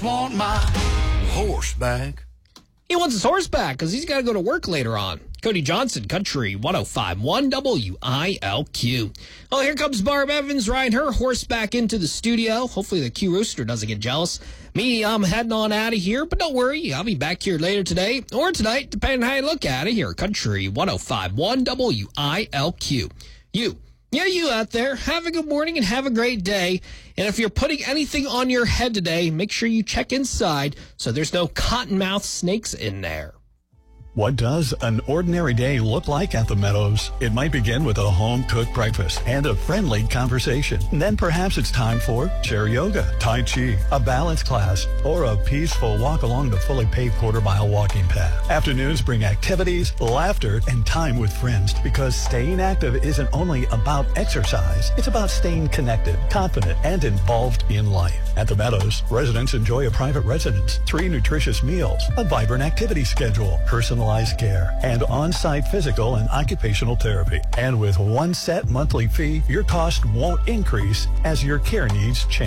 want my horse back. He wants his horse back because he's got to go to work later on. Cody Johnson, Country 105.1 WILQ. Well, here comes Barb Evans riding her horse back into the studio. Hopefully the Q Rooster doesn't get jealous. Me, I'm heading on out of here, but don't worry. I'll be back here later today or tonight, depending on how you look at it here. Country 105.1 WILQ. You out there, have a good morning and have a great day. And if you're putting anything on your head today, make sure you check inside so there's no cottonmouth snakes in there. What does an ordinary day look like at the Meadows? It might begin with a home-cooked breakfast and a friendly conversation. Then perhaps it's time for chair yoga, tai chi, a balance class, or a peaceful walk along the fully paved quarter-mile walking path. Afternoons bring activities, laughter, and time with friends because staying active isn't only about exercise. It's about staying connected, confident, and involved in life. At the Meadows, residents enjoy a private residence, 3 nutritious meals, a vibrant activity schedule, personalized care, and on-site physical and occupational therapy. And with one set monthly fee, your cost won't increase as your care needs change.